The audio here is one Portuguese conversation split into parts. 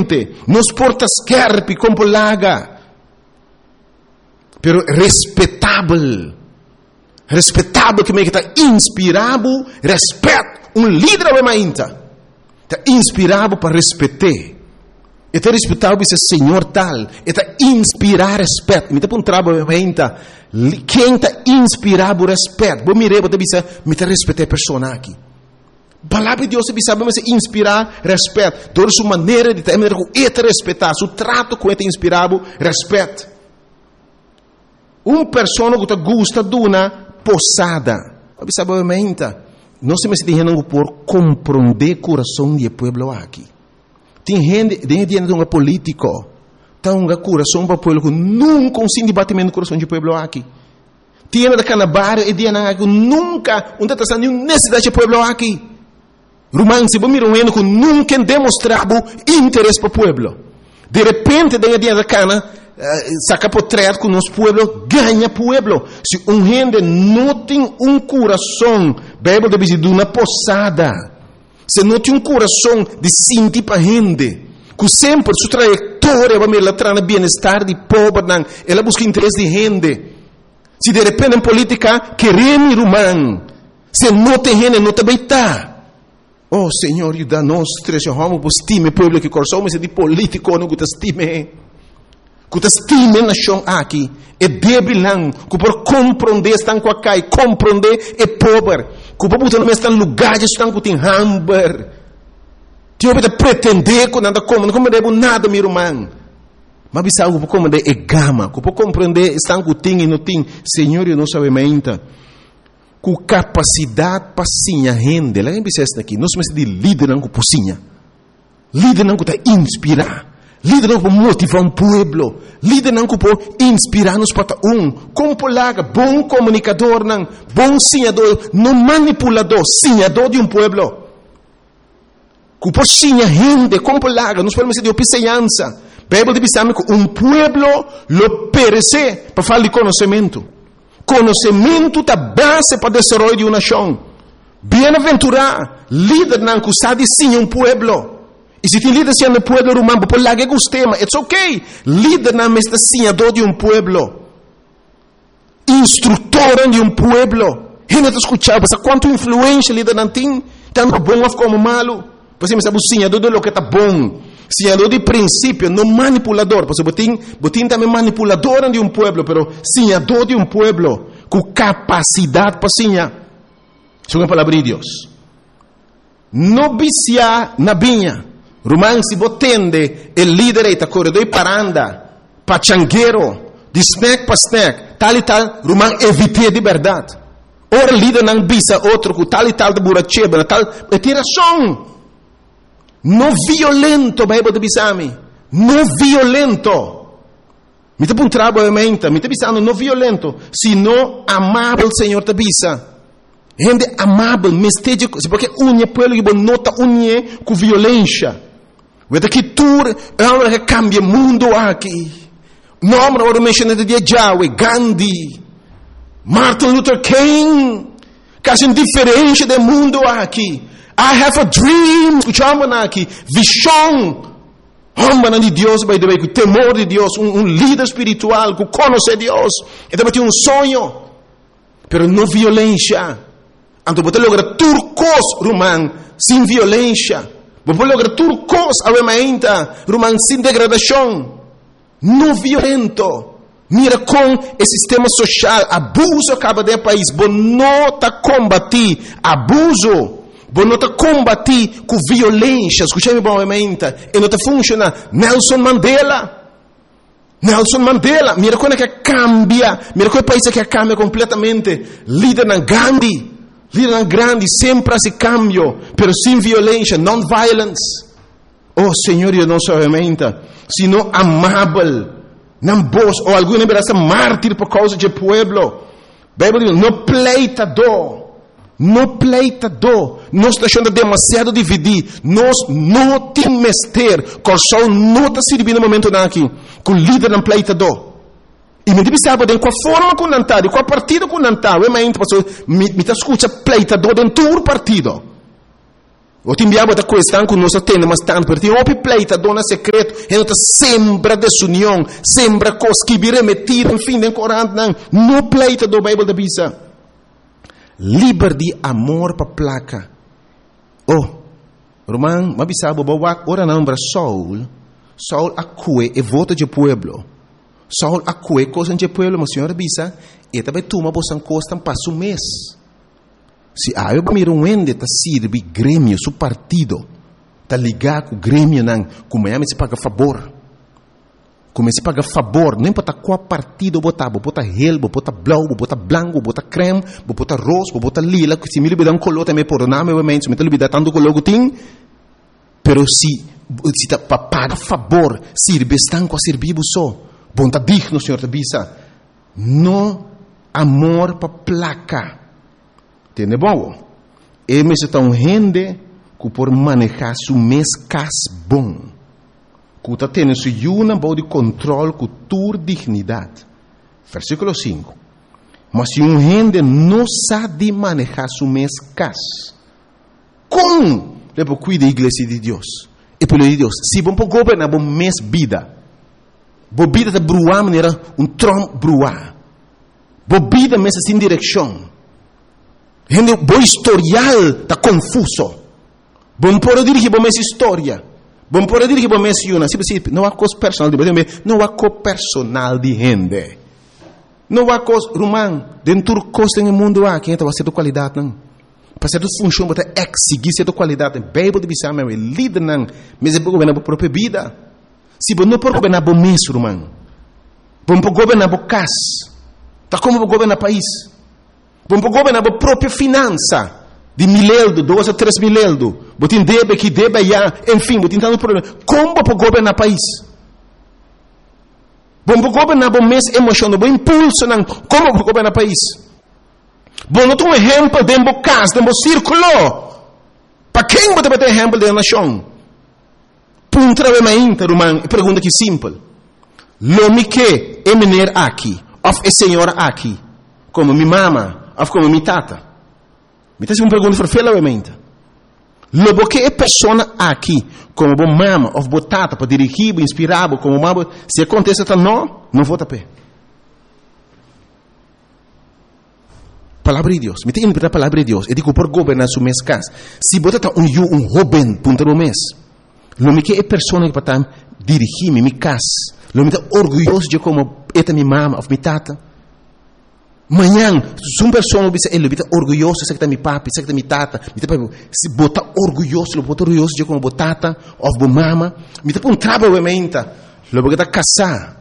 repente, nos porta scherpi, como laga. Pero respeitável. Respeitável que me está inspirado, respeito. Líder é ainda. Está inspirado para respeitar. Está respeitado para ser Senhor tal. Está inspirar respeito. Me está um trabalho ainda. Quem está inspirado respeito? Vou mirar, vou dizer, me está respeitar a pessoa aqui. Palavra de Deus sabe mas inspirar respeito. Toda sua maneira de ter, respeitar, seu trato com ele inspirado respeito. Pessoa que gosta de uma posada. Sabe não se me está por compreender o coração do povo aqui. Tem gente de um político, tem um coração para o povo que nunca consegue debatimento do coração do povo aqui. Tem da canabar e de nunca não está nenhuma necessidade do povo aqui. Romano, se você mirar que nunca demonstrava interesse para o povo. De repente, dentro da cana, saca portrait com nosso povo, ganha povo. Se gente não tem coração, Bíblia diz de uma posada. Se não tem coração de sentir para gente, que sempre sua trajetória vai me trazer bem-estar de pobre, ela busca interesse de gente. Se de repente em política queremos romano, se não tem gente, não também está. Oh, Senhor, ajuda-nos, trechamos por estime, povo que coração, mas é de político, não que estime. Que estime na nação aqui, é débil, que por compreender, estão com a cai, compreender é pobre. Que por botar no mesmo lugar, estão com o hamburger. Tio, para pretender que nada como, não compreendo nada, meu irmão. Mas bisa que por compreender é gama, que por compreender, estão com o e não tem. Senhor, eu não sabemos ainda. Com capacidade para sinha rende. Lá em Bicesta aqui, nós somos de líder não com pocinha. Líder não com tá inspirar. Líder não com motivar povo. Líder não com inspirar-nos para como polaga, bom comunicador não, bom sinhador, não manipulador, sinhador de povo. Com por sinha rende, como polaga, nós podemos dizer de opicenhança. Bíblia diz que povo lo perece para falar de conhecimento. Conhecimento da base para o desenvolvimento de uma nação. Bem-aventurado, líder não que sabe sim povo. E se tem líder sendo povo romano, por lá que gostemos, it's okay. Líder não está sinhador de povo. Instrutor de povo. Ele está escutando, quanto influência líder não tem, tanto bom como malo. Você sabe o sinhador de lo que está bom. Sinhador de princípio, não manipulador. Porque botim também manipulador de povo, pero sinhador de povo, com capacidade para sinhar. Isso é a palavra de Deus. Não viciar na vinha. Romano, se você tende, o líder está corredor para andar, pachangueiro, de snack para snack, tal e tal, Romano, evite de verdade. Ora, líder não visa outro, com tal e tal de buracheba, tal, é tiração. Não violento, Bíblia diz a mim. Não violento. Me está apontando a mente, me está dizendo não violento, sino amável, Senhor, te bisa. Gente amável, mesteja, porque unha pelo que nota unha com violência. Vê que tu é que cambia o mundo aqui. Nome agora mencionado de Yahweh, Gandhi, Martin Luther King, quase diferente do mundo aqui. I have a dream, escutamos aqui, visão. Homem de Deus, by the way, com temor de Deus, líder espiritual, que conhece Deus, e também tem sonho, pero não violência. Então, você logra turcos, romano, sem violência. Você logra turcos, ainda, romano, sem degradação. Não violento. Mira com o sistema social, abuso acaba de país, você não está combatir abuso. Você não está combatir com violência. Escutei-me bem, e não está funcionando. Nelson Mandela, mira como é que cambia, mira como é o país que cambia completamente. Líder na Gandhi, sempre esse cambio, pero sem violência, non-violence. Oh, Senhor, eu não sou realmente, sino amável, não vos, ou alguma vez mártir por causa do povo. Bíblia diz, não pleitador. Não pleitador, nós está achando demasiado dividir, nós não temos mestre, coração não está servindo no momento aqui, com o líder não pleitador. E me diz sabe com a forma que não está, com a partida que não está, me está escutando pleitador dentro do partido. O timbiabo da questão que nós temos, mas tanto, porque tem um pleita, dona secreto, e não sembra desunião, sembra coisas que virem metir, enfim, nem corante, não pleita do Bíblia da Bisa. Liberdade, amor para placa. Roman, mas bisabo, ora não, para Saul acue e vota de pueblo. Saul acue coisa de pueblo, mas senhora Bisa, e também toma bosan costam passo um mês. Se eu miro ende tá sirve grêmio, su partido, tá ligado com o grêmio não, como é se paga favor, não importa qual partido botar relbo, botar blau, botar branco, botar creme, botar rosa, botar lila, se me libera color também por nome, obviamente, se me libera tanto color que tem, pero se tá para pagar favor, sirve estão com a servir só, bom tá digno, senhor tá bisa, no amor para placa. Tiene bom. E me se tão gente que por manejar su mês cas bom. Que está tendo su yuna bom de controle com tua dignidade. Versículo 5. Mas se gente não sabe manejar su mês cas, como le può cuidar a igreja de Deus? E pelo de Deus, se bom governar bom mês vida, bom vida de bruar maneira Trump bruar, bom vida mês sem direção. Gente, bom historial está confuso. Bom por dirigir bom essa história. Bom por dirigir bom essa yuna. Não há coisa personal de gente. Não há coisa personal de gente. Não há coisa romano. Dentro do coisa no mundo há quem está fazendo qualidade não. Para ser função para exigir certa qualidade. Bíblia de bisama é líder não. Mas é para governar a própria vida. Se bom não por governar bom mês romano. Bom por governar bom casa. Tá como para governar país. Vamos governar a própria finança de 1.000 euros, 2 a 3 mil euros. Botin debe que debe já, enfim, botin tanto problema. Como para governar o país? Vamos governar o mês emocional, o impulso, não. Como para governar o país? Bom, não tem um exemplo dentro do caso, dentro do círculo. Para quem você vai ter exemplo da nação? Punta de uma interromã, pergunta que simples. Lo que é menino aqui, ou é senhora aqui, como minha mama, ou como minha tata. Me tem uma pergunta para fela obviamente. Logo que é pessoa aqui, como bom mama ou bom tata para dirigir, inspirar, como mama, se acontece tá não vota pé. Palavra de Deus. Me tem interpretar a palavra de Deus. Eu digo por governar su mês casa. Se bota tá um jovem punta do mês. Logo que é pessoa que para dirigir minha casa. Logo me tá orgulhoso de como é minha mama ou minha tata. Manhã, se uma pessoa ele está orgulhoso, sei que está meu papi, sei que está minha tata, se botar orgulhoso de como tata, ou mama, me está um trabalho obviamente, logo que está casar,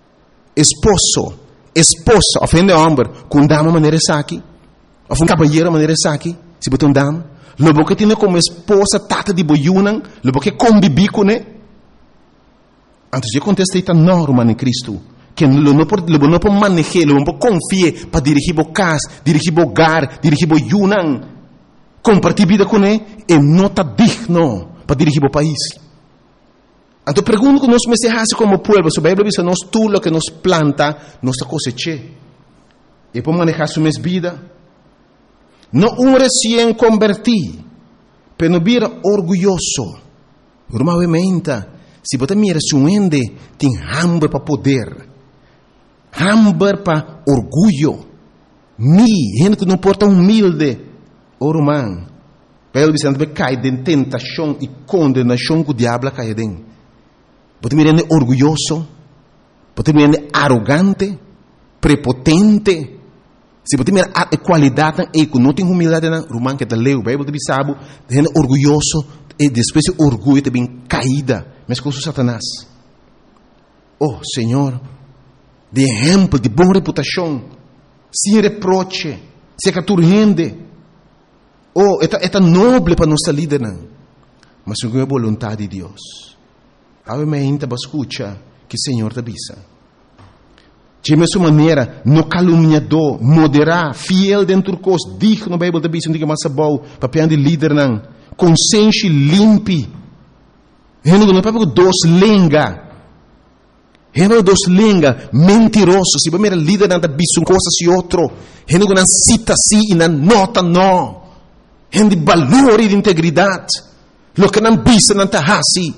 esposa, ofende homem, com dama maneira aqui, ou um cabalheiro maneira aqui, se botar dama, logo que tem como esposa tata de boiunan, logo que convive com ele, antes de acontecer está normal em Cristo. Que não pode manejar, não pode confiar para dirigir o casa, dirigir o hogar, dirigir o yunan, compartilhar vida com ele, e não está digno para dirigir o país. Então pergunto que nós me como povo, se a Bíblia diz, nós tudo que nos planta, nós cosecha. E para manejar sua vida, não recém convertido, mas não vira orgulhoso. Normalmente, se você mira se ende, tem hambre para poder. Hambre para orgulho. Gente que não porta humilde. Romano. Pelo Vicente cai de tentação e condenação que o diabo cai dentro. Pode me render orgulhoso. Pode me render arrogante. Prepotente. Se pode me render qualidade e que não tem humildade, Romano que te leu, a Bíblia de Bissabo, rende orgulhoso e depois o orgulho também caída. Mas com o Satanás. Oh, Senhor, de exemplo, de boa reputação, sem reproche, sem que tu rende. Oh, é nobre para nossa líder, mas não é vontade de Deus. Obviamente, para escutar que o Senhor te avisa. De mesma maneira, no caluniador, moderar, fiel dentro do curso, digno na Bíblia te avisa, não diga mais bom, para de líder, consciência limpe. Não é para dois lenga. Não é dois lenga, mentiroso. Se você é líder, não bisa uma coisa e outra. Não cita sim e não nota não. Não de valor e de integridade. Lo que não bisa não está assim.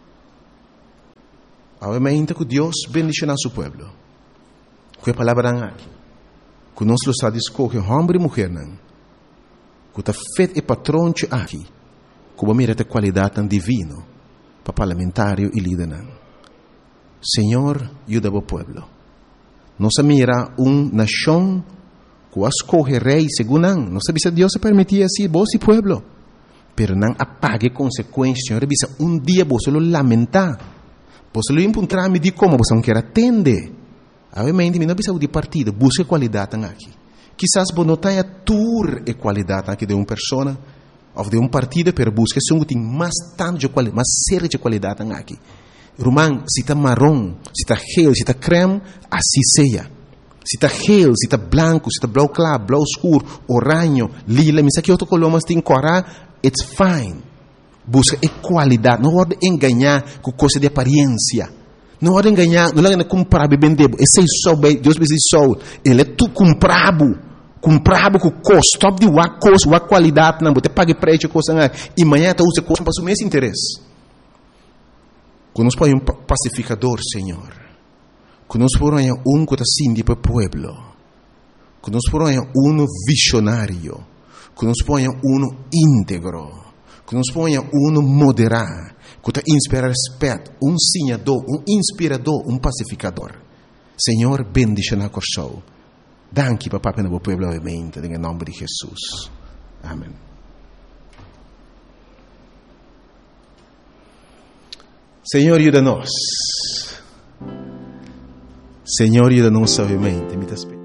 Obviamente que Deus bendice a seu pueblo. Que a palavra aqui. Que nós está escolhe homem e mulher não. Que está feito e patrão aqui. Que vai mirar a qualidade tão divino para parlamentário e líder não. Senhor, ajuda o pueblo. Nós mira nação que escolhe rei segundo não. Nós sabemos que Deus se permitia assim vos e pueblo. Pero não apague consequências. Senhor, dia você lo lamentar. Você lo encontrar-me de como você não quer atender. Obviamente, não precisa de partido. Busque qualidade aqui. Quizás você não tenha tour e qualidade aqui de uma pessoa ou de um partido, mas busque se tem mais tanto de qualidade, mais séria de qualidade aqui. Irmão, se está marrom, se está gel, se está creme, assim seja. Se está gel, se está branco, se está blau claro, blau escuro, oranho, lila, mas aqui outro color, mas tem corar, it's fine. Busca qualidade, não pode enganar com coisa de aparência. Não pode enganar, não pode comprar bem debo. Esse é só bem, Deus precisa só. Ele é tu comprado com custo, top de uma coisa, uma qualidade, não você paga preço coisa e amanhã tu usa coisa para o mesmo interesse. Quando nós põe pacificador, Senhor. Quando nós põe que está assim para o pueblo. Quando nós põe visionário. Quando nós põe íntegro. Que nos ponha moderar, que inspira respeito, sonhador, inspirador, pacificador. Senhor, bendice na coração. Danke, papá, para o povo, obviamente, em nome de Jesus. Amém. Senhor, ajuda-nos. Senhor, ajuda-nos, obviamente.